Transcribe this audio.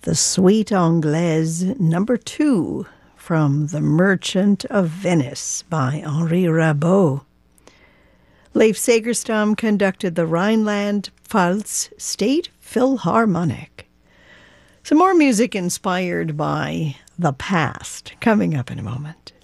The Suite Anglaise number 2 from The Merchant of Venice by Henri Rabault. Leif Segerstam conducted the Rhineland-Pfalz State Philharmonic. Some more music inspired by the past coming up in a moment.